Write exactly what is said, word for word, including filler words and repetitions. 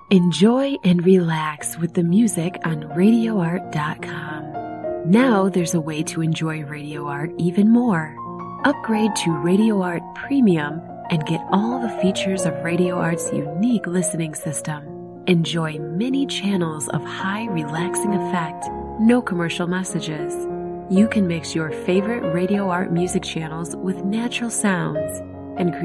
Enjoy and relax with the music on radio art dot com. Now there's a way to enjoy Radio Art even more. Upgrade to Radio Art Premium and get all the features of Radio Art's unique listening system. Enjoy many channels of high relaxing effect, no commercial messages. You can mix your favorite Radio Art music channels with natural sounds and create